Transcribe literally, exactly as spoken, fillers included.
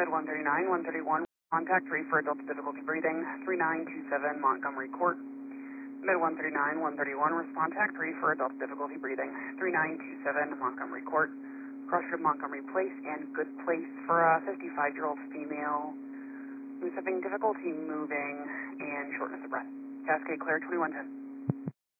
Med one thirty-nine, one thirty-one, contact three for adult difficulty breathing, three nine two seven Montgomery Court. Med one thirty-nine, one thirty-one, respond tac three for adult difficulty breathing, three nine two seven Montgomery Court. Crossroad Montgomery Place and Good Place for a fifty-five-year-old female who's having difficulty moving and shortness of breath. Cascade Clear, twenty-one ten.